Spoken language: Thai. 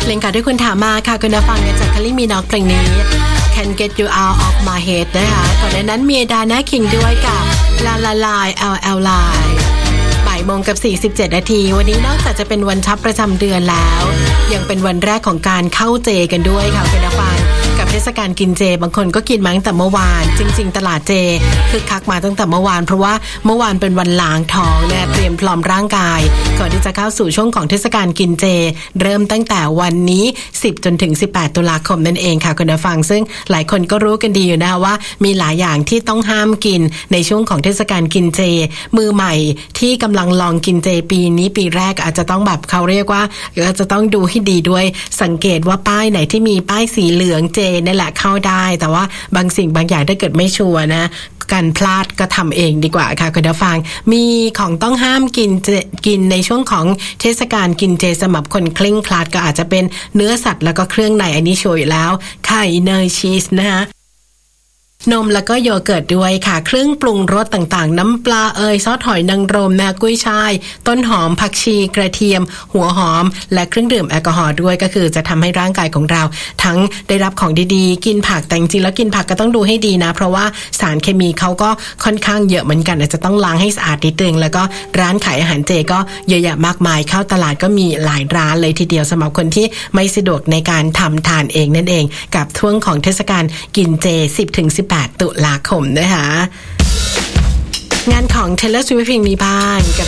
เพลงค่ะที่คุณถามมาค่ะคุณฟังจากคาริมีน็อกเพลงนี้ Can Get You Out of My Head นะคะก่อนหน้านั้นมีดาน่าคิงด้วยกับลาลาลาย LL ลายบ่ายโมงกับ47นาทีวันนี้นอกจากจะเป็นวันชับประจำเดือนแล้วยังเป็นวันแรกของการเข้าเจกันด้วยค่ะคุณฟังกับเทศกาลกินเจบางคนก็กินมาตั้งแต่เมื่อวานจริงๆตลาดเจคึกคักมาตั้งแต่เมื่อวานเพราะว่าเมื่อวานเป็นวันล้างท้องเนี่ยเตรียมพร้อมร่างกายก่อนที่จะเข้าสู่ช่วงของเทศกาลกินเจเริ่มตั้งแต่วันนี้10จนถึง18ตุลาคมนั่นเองค่ะคุณผู้ฟังซึ่งหลายคนก็รู้กันดีอยู่นะว่ามีหลายอย่างที่ต้องห้ามกินในช่วงของเทศกาลกินเจมือใหม่ที่กำลังลองกินเจปีนี้ปีแรกอาจจะต้องแบบเขาเรียกว่าจะต้องดูให้ดีด้วยสังเกตว่าป้ายไหนที่มีป้ายสีเหลืองเจนั่นแหละเข้าได้แต่ว่าบางสิ่งบางอย่างถ้าเกิดไม่ชัวร์นะการพลาดก็ทำเองดีกว่าค่ะคุณผู้ฟังมีของต้องห้ามกินในช่วงของเทศกาลกินเจสำหรับคนเคร่งครัดก็อาจจะเป็นเนื้อสัตว์แล้วก็เครื่องในอันนี้โชยแล้วไข่เนยชีสนะคะนมแล้วก็โยเกิร์ตด้วยค่ะเครื่องปรุงรสต่างๆน้ำปลาซอสหอยนางรมนะกุ้ยช่ายต้นหอมผักชีกระเทียมหัวหอมและเครื่องดื่มแอลกอฮอล์ด้วยก็คือจะทำให้ร่างกายของเราทั้งได้รับของดีๆกินผักแต่จริงๆแล้วกินผักก็ต้องดูให้ดีนะเพราะว่าสารเคมีเขาก็ค่อนข้างเยอะเหมือนกันอาจจะต้องล้างให้สะอาดนิดนึงแล้วก็ร้านขายอาหารเจก็เยอะแยะมากมายเข้าตลาดก็มีหลายร้านเลยทีเดียวสำหรับคนที่ไม่สะดวกในการทำทานเองนั่นเองกับช่วงของเทศกาลกินเจ 10-18 ตุลาคมนะคะงานของ Taylor Swift เพลงนี้บ้างกับ